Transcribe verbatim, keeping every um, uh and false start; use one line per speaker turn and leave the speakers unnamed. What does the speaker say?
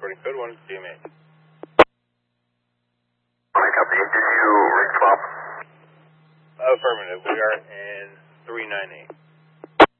reporting code one, C M A.
Morning, company. Did you rig swap?
Affirmative. We are in three nine eight.